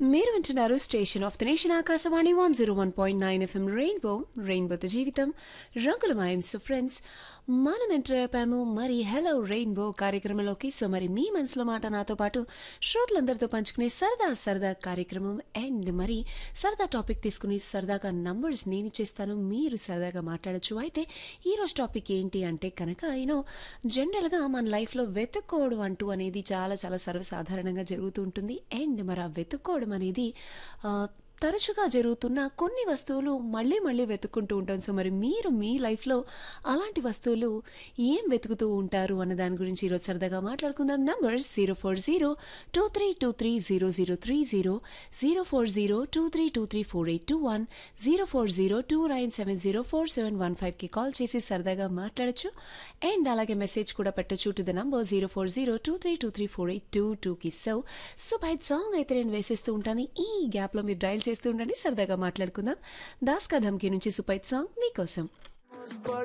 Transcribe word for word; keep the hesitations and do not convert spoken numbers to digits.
మీరు వింటున్నారు station of the nation Akashvani one zero one point nine FM rainbow రెయిన్బోతో జీవితం రంగులమయం. సో ఫ్రెండ్స్, మనం ఎంటర్ అయిపోయాము మరి హలో రెయిన్బో కార్యక్రమంలోకి. సో మరి మీ మనసులో మాట నాతో పాటు శ్రోతలందరితో పంచుకునే సరదా సరదా కార్యక్రమం. అండ్ మరి సరదా టాపిక్ తీసుకుని సరదాగా నంబర్స్ నేను ఇచ్చేస్తాను, మీరు సరదాగా మాట్లాడచ్చు. అయితే ఈరోజు టాపిక్ ఏంటి అంటే కనుక యూనో జనరల్గా మన లైఫ్లో వెతుక్కోవడం అంటూ అనేది చాలా చాలా సర్వసాధారణంగా జరుగుతూ ఉంటుంది. అండ్ మరి ఆ వెతుక్కోవడం అనేది ఆ, తరచుగా జరుగుతున్న కొన్ని వస్తువులు మళ్ళీ మళ్ళీ వెతుక్కుంటూ ఉంటాం. సో మరి మీరు మీ లైఫ్లో అలాంటి వస్తువులు ఏం వెతుకుతూ ఉంటారు అన్న దాని గురించి ఈరోజు సరదాగా మాట్లాడుకుందాం. Numbers zero four zero two three two three zero zero three zero zero four zero two three two three four eight two one zero four zero two nine seven zero four seven one ఫైవ్కి call చేసి సరదాగా మాట్లాడచ్చు. And అలాగే message కూడా పెట్టచ్చు to the number zero four zero two three two three four eight two టూకి. So so byte song అయితే నేను వేసేస్తూ ఉంటాను, ఈ గ్యాప్లో మీరు డయల్ చేస్తూ ఉండండి, సరదాగా మాట్లాడుకుందాం. దాస్ కా ధమ్కి నుంచి సుపైత్ సాంగ్ మీకోసం.